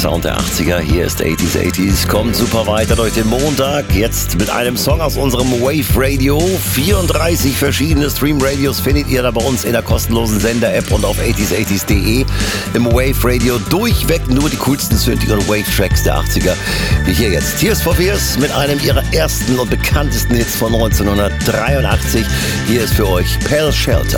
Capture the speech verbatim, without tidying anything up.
Sound der achtziger. Hier ist eighties eighties. Kommt super weiter durch den Montag. Jetzt mit einem Song aus unserem Wave Radio. vierunddreißig verschiedene Stream-Radios findet ihr da bei uns in der kostenlosen Sender-App und auf eighties eighties punkt de. Im Wave Radio durchweg nur die coolsten Synthi- und Wave-Tracks der achtziger. Wie hier jetzt. Tears for Fears mit einem ihrer ersten und bekanntesten Hits von neunzehnhundertdreiundachtzig. Hier ist für euch Pale Shelter.